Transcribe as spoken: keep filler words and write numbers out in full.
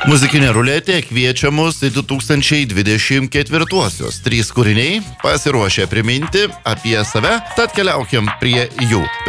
Muzikinė ruletė kviečia mus į du tūkstančiai dvidešimt ketvirtuosius. Trys kūriniai pasiruošę priminti apie save, tad keliaukim prie jų.